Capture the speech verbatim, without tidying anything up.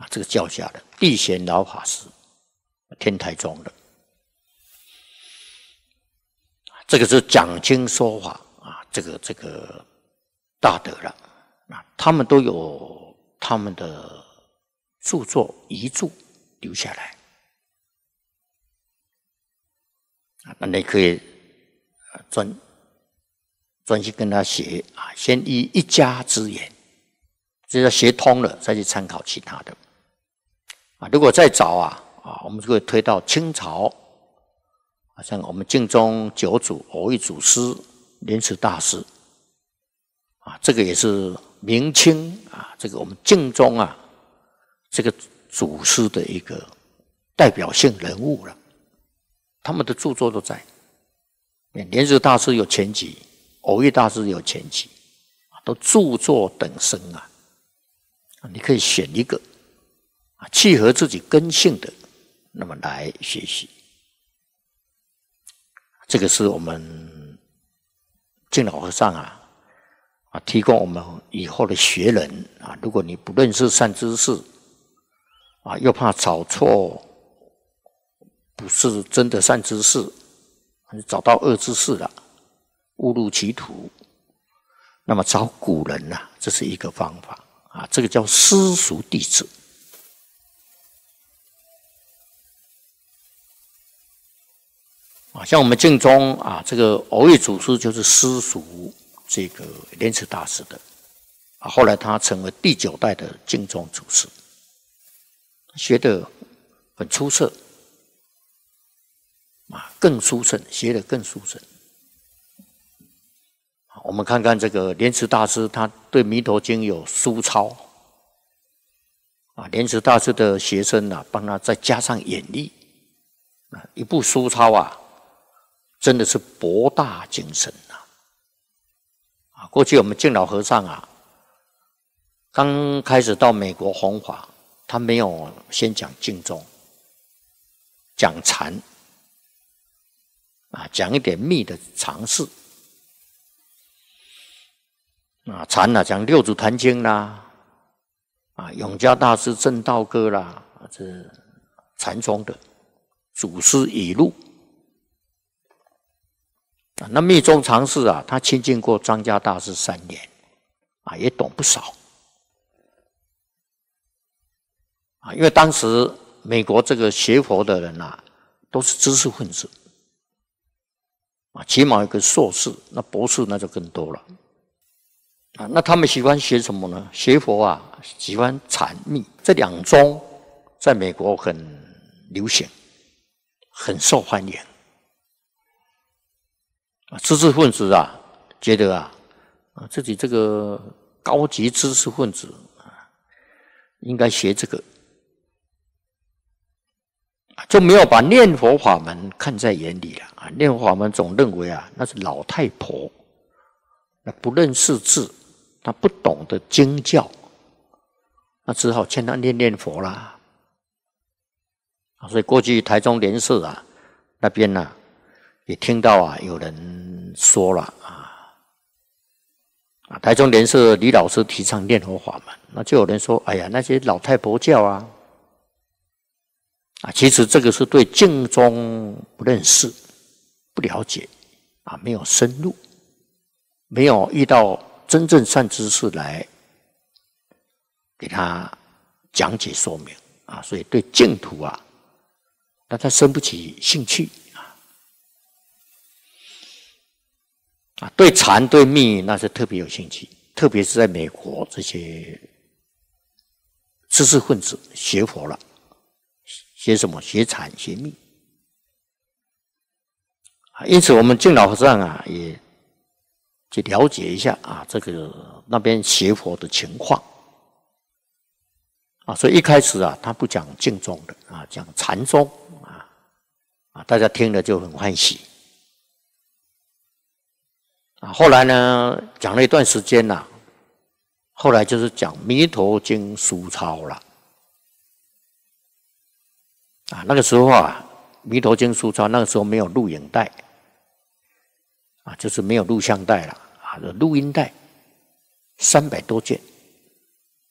啊，这个教下的地贤老法师，天台宗的，这个是讲经说法啊，这个这个大德了啊，他们都有他们的著作遗著留下来啊，那你可以专专心跟他学啊，先依一家之言，这要学通了再去参考其他的啊。如果再早啊啊，我们就会推到清朝，好像我们净宗九祖偶益祖师莲池大师啊，这个也是明清啊，这个我们净宗啊这个祖师的一个代表性人物了，他们的著作都在。莲池大师有全集，偶益大师有全集，都著作等身啊。你可以选一个啊，契合自己根性的，那么来学习。这个是我们净老和尚啊啊，提供我们以后的学人啊，如果你不认识善知识啊，又怕找错，不是真的善知识，找到恶知识了，误入歧途，那么找古人呐、啊，这是一个方法啊，这个叫私塾弟子。啊，像我们净宗啊，这个偶益祖师就是私塾这个莲池大师的啊，后来他成为第九代的净宗祖师，学得很出色啊，更殊胜，学得更殊胜。我们看看这个莲池大师，他对《弥陀经》有书抄啊，莲池大师的学生啊，帮他再加上演绎啊，一部书抄啊。真的是博大精深啊！啊，过去我们净老和尚啊，刚开始到美国弘法，他没有先讲净宗，讲禅啊，讲一点密的常识啊，禅啊讲六祖坛经啦，啊，永嘉大师正道歌啦，这禅宗的祖师语录。那密宗常识啊，他亲近过张家大师三年，啊，也懂不少。啊，因为当时美国这个学佛的人啊，都是知识分子，啊，起码有个硕士，那博士那就更多了。啊，那他们喜欢学什么呢？学佛啊，喜欢禅密，这两宗在美国很流行，很受欢迎。知识分子啊，觉得啊，啊自己这个高级知识分子啊，应该学这个，就没有把念佛法门看在眼里了啊。念佛法门总认为啊，那是老太婆，那不认识字，他不懂得经教，那只好劝他念念佛啦。所以过去台中莲社啊那边呢、啊。也听到啊，有人说了啊，啊，台中莲社李老师提倡念佛法门，那就有人说，哎呀，那些老太婆教啊，啊，其实这个是对净宗不认识、不了解啊，没有深入，没有遇到真正善知识来给他讲解说明啊，所以对净土啊，那他生不起兴趣。啊，对禅对密那是特别有兴趣，特别是在美国这些知识分子学佛了，学什么？学禅学密。因此，我们净老和尚啊，也去了解一下啊，这个那边学佛的情况啊。所以一开始啊，他不讲净宗的啊，讲禅宗啊，啊，大家听了就很欢喜。啊，后来呢，讲了一段时间啦、啊，后来就是讲《弥陀经》书抄了。啊，那个时候啊，《弥陀经》书抄那个时候没有录影带，啊，就是没有录像带了，啊，录音带三百多件。